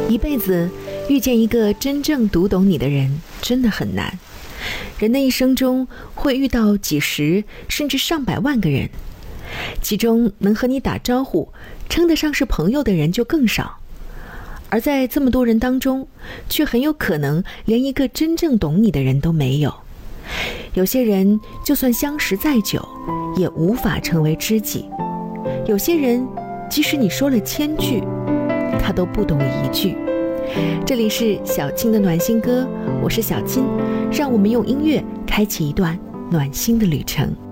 一辈子遇见一个真正读懂你的人真的很难。人的一生中会遇到几十甚至上百万个人，其中能和你打招呼称得上是朋友的人就更少，而在这么多人当中，却很有可能连一个真正懂你的人都没有。有些人就算相识再久，也无法成为知己；有些人即使你说了1000句，他都不懂1句。这里是小青的暖心歌，我是小青，让我们用音乐开启一段暖心的旅程。